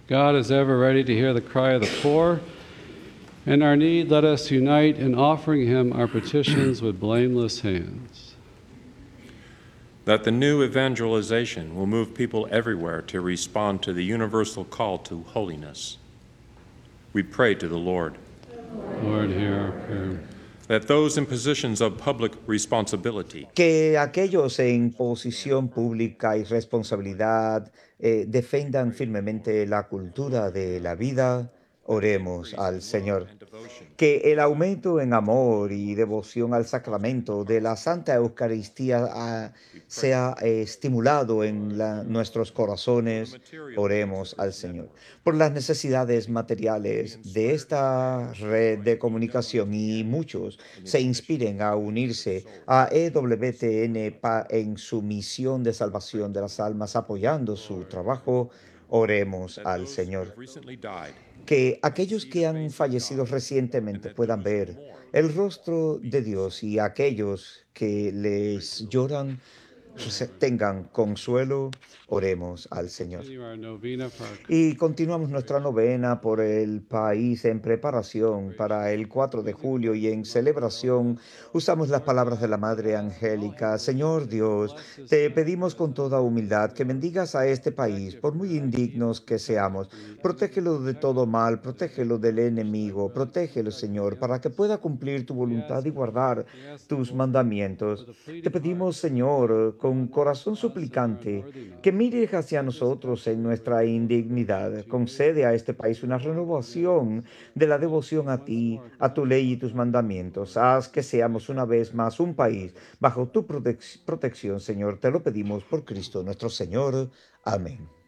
God is ever ready to hear the cry of the poor. In our need, let us unite in offering him our petitions with blameless hands. That the new evangelization will move people everywhere to respond to the universal call to holiness. We pray to the Lord. Lord, hear our prayer. That those in positions of public responsibility Que aquellos en posición pública y responsabilidad defendan firmemente la cultura de la vida. Oremos al Señor. Que el aumento en amor y devoción al sacramento de la Santa Eucaristía sea estimulado en nuestros corazones. Oremos al Señor. Por las necesidades materiales de esta red de comunicación y muchos se inspiren a unirse a EWTN en su misión de salvación de las almas, apoyando su trabajo. Oremos al Señor. Que aquellos que han fallecido recientemente puedan ver el rostro de Dios y aquellos que les lloran tengan consuelo. Oremos al Señor. Y continuamos nuestra novena por el país en preparación para el 4 de julio y en celebración. Usamos las palabras de la Madre Angélica. Señor Dios, te pedimos con toda humildad que bendigas a este país, por muy indignos que seamos. Protégelo de todo mal, protégelo del enemigo, protégelo, Señor, para que pueda cumplir tu voluntad y guardar tus mandamientos. Te pedimos, Señor, con corazón suplicante, que mires hacia nosotros en nuestra indignidad. Concede a este país una renovación de la devoción a ti, a tu ley y tus mandamientos. Haz que seamos una vez más un país bajo tu protección, Señor. Te lo pedimos por Cristo nuestro Señor. Amén.